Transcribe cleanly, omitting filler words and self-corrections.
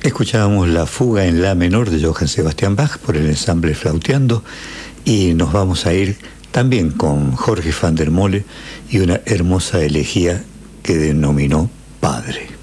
Escuchábamos la fuga en la menor de Johann Sebastian Bach por el ensamble Flauteando, y nos vamos a ir también con Jorge van der Molle y una hermosa elegía que denominó Padre.